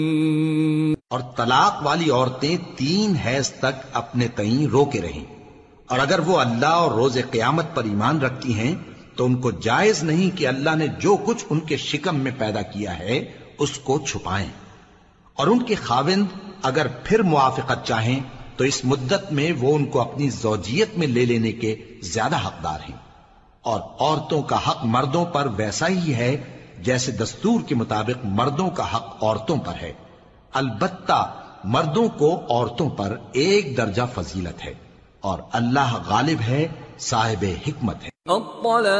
और तलाक वाली औरतें 3 हैज तक अपने तईं रोके रहें, और अगर वो अल्लाह और रोजे क़यामत पर ईमान रखती हैं तो उनको जायज नहीं कि अल्लाह ने जो कुछ उनके शिकम में पैदा किया है उसको छुपाएं। और उनके खाविंद अगर फिर मुआफ़िक़त चाहें तो इस मुद्दत में वो उनको अपनी ज़ौजियत में ले लेने के ज्यादा हकदार हैं। और औरतों का हक मर्दों पर वैसा ही है जैसे दस्तूर के मुताबिक मर्दों का हक औरतों पर है। अलबत्ता मर्दों को औरतों पर एक दर्जा फजीलत है, और अल्लाह गालिब है, साहिब हिकमत है।